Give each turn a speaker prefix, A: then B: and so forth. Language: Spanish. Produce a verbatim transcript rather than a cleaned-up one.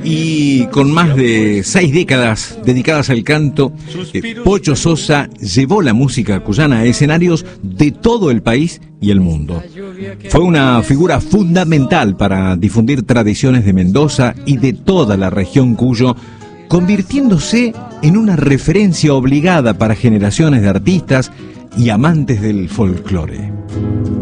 A: Y con más de seis décadas dedicadas al canto, eh, Pocho Sosa llevó la música cuyana a escenarios de todo el país y el mundo. Fue una figura fundamental para difundir tradiciones de Mendoza y de toda la región Cuyo, convirtiéndose en una referencia obligada para generaciones de artistas y amantes del folclore.